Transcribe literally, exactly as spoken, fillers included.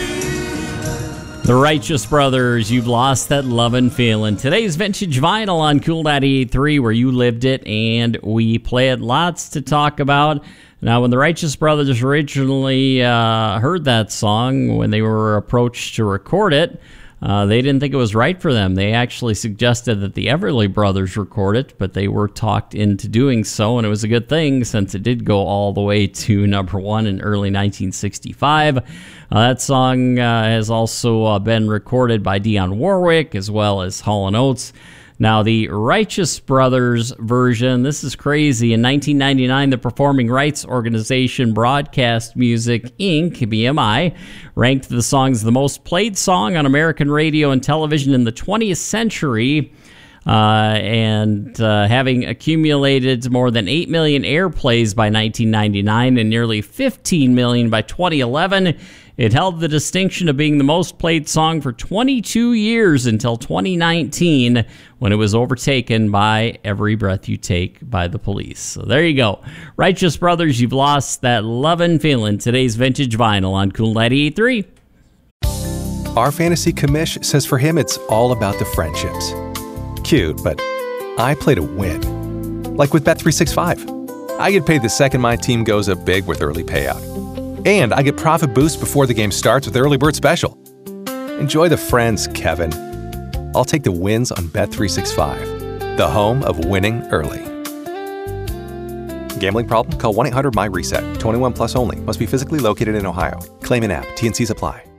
The Righteous Brothers, You've Lost That Lovin' Feelin'. Today's Vintage Vinyl on Cool ninety-eight point three, where you lived it and we play it. Lots to talk about. Now, when the Righteous Brothers originally uh, heard that song, when they were approached to record it, uh, they didn't think it was right for them. They actually suggested that the Everly Brothers record it, but they were talked into doing so, and it was a good thing since it did go all the way to number one in early nineteen sixty-five. Uh, that song uh, has also uh, been recorded by Dionne Warwick as well as Hall and Oates. Now, the Righteous Brothers version, this is crazy. In nineteen ninety-nine, the performing rights organization Broadcast Music, Incorporated, B M I, ranked the song as the most played song on American radio and television in the twentieth century. Uh, and uh, having accumulated more than eight million airplays by nineteen ninety-nine and nearly fifteen million by twenty eleven, it held the distinction of being the most played song for twenty-two years until twenty nineteen, when it was overtaken by Every Breath You Take by the Police. So there you go. Righteous Brothers, You've Lost That Lovin' Feelin'. Today's Vintage Vinyl on Cool ninety-eight point three. Our fantasy commish says for him it's all about the friendships. Cute, but I play to win. Like with Bet three sixty-five. I get paid the second my team goes up big with early payout. And I get profit boost before the game starts with Early Bird Special. Enjoy the friends, Kevin. I'll take the wins on Bet three sixty-five, the home of winning early. Gambling problem? Call one eight hundred M Y RESET. twenty-one plus only. Must be physically located in Ohio. Claim in app. T N Cs apply.